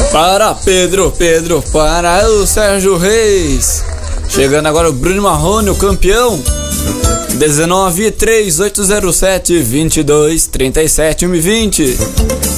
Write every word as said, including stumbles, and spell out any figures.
Para Pedro, Pedro, para o Sérgio Reis. Chegando agora o Bruno Marrone, o campeão. dezenove, três oito zero sete, vinte e dois, trinta e sete, um e vinte.